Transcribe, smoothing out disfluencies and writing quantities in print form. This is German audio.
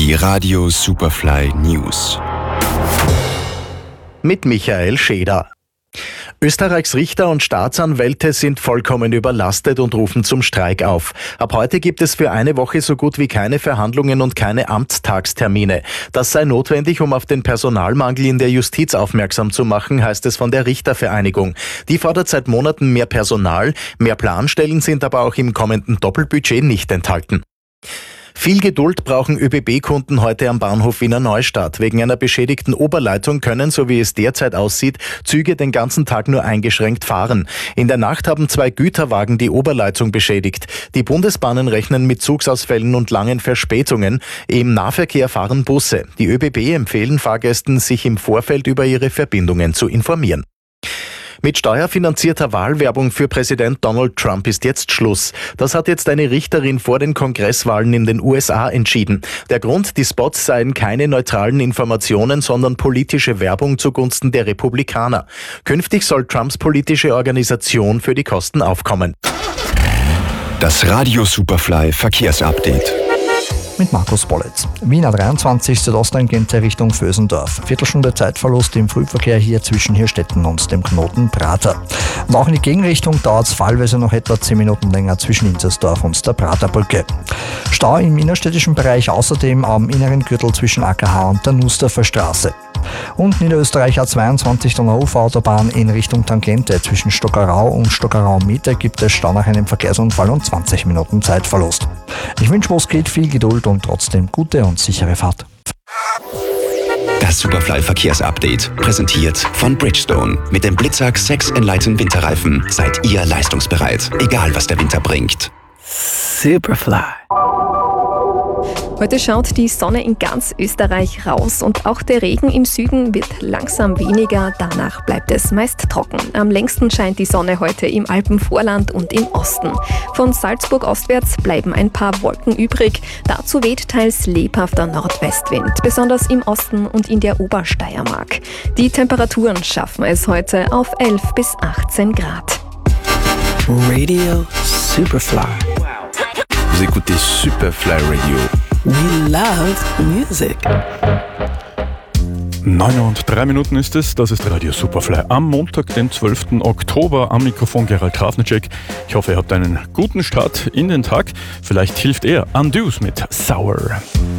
Die Radio Superfly News. Mit Michael Scheder. Österreichs Richter und Staatsanwälte sind vollkommen überlastet und rufen zum Streik auf. Ab heute gibt es für eine Woche so gut wie keine Verhandlungen und keine Amtstagstermine. Das sei notwendig, um auf den Personalmangel in der Justiz aufmerksam zu machen, heißt es von der Richtervereinigung. Die fordert seit Monaten mehr Personal, mehr Planstellen sind aber auch im kommenden Doppelbudget nicht enthalten. Viel Geduld brauchen ÖBB-Kunden heute am Bahnhof Wiener Neustadt. Wegen einer beschädigten Oberleitung können, so wie es derzeit aussieht, Züge den ganzen Tag nur eingeschränkt fahren. In der Nacht haben 2 Güterwagen die Oberleitung beschädigt. Die Bundesbahnen rechnen mit Zugsausfällen und langen Verspätungen. Im Nahverkehr fahren Busse. Die ÖBB empfehlen Fahrgästen, sich im Vorfeld über ihre Verbindungen zu informieren. Mit steuerfinanzierter Wahlwerbung für Präsident Donald Trump ist jetzt Schluss. Das hat jetzt eine Richterin vor den Kongresswahlen in den USA entschieden. Der Grund, die Spots seien keine neutralen Informationen, sondern politische Werbung zugunsten der Republikaner. Künftig soll Trumps politische Organisation für die Kosten aufkommen. Das Radio Superfly Verkehrsupdate. Mit Markus Bollitz. Wiener 23 Südosteingente Richtung Vösendorf. Viertelstunde Zeitverlust im Frühverkehr hier zwischen Hirstetten und dem Knoten Prater. Und auch in die Gegenrichtung dauert es fallweise noch etwa 10 Minuten länger zwischen Inzersdorf und der Praterbrücke. Stau im innerstädtischen Bereich außerdem am inneren Gürtel zwischen AKH und der Nussdorfer Straße. Und Niederösterreich A22 Donau-Ufer-Autobahn in Richtung Tangente zwischen Stockerau und Stockerau-Mitte gibt es Stau nach einem Verkehrsunfall und 20 Minuten Zeitverlust. Ich wünsche, wo es geht, viel Geduld und trotzdem gute und sichere Fahrt. Das Superfly Verkehrsupdate, präsentiert von Bridgestone. Mit dem Blitzak 6 Enlighten Winterreifen seid ihr leistungsbereit, egal was der Winter bringt. Superfly. Heute schaut die Sonne in ganz Österreich raus und auch der Regen im Süden wird langsam weniger, danach bleibt es meist trocken. Am längsten scheint die Sonne heute im Alpenvorland und im Osten. Von Salzburg ostwärts bleiben ein paar Wolken übrig, dazu weht teils lebhafter Nordwestwind, besonders im Osten und in der Obersteiermark. Die Temperaturen schaffen es heute auf 11 bis 18 Grad. Radio Superfly. Vous écoutez Superfly Radio. We love music. 9:03 ist es, das ist Radio Superfly am Montag, den 12. Oktober. Am Mikrofon Gerald Trafnicek. Ich hoffe, ihr habt einen guten Start in den Tag. Vielleicht hilft er Undoes mit Sour.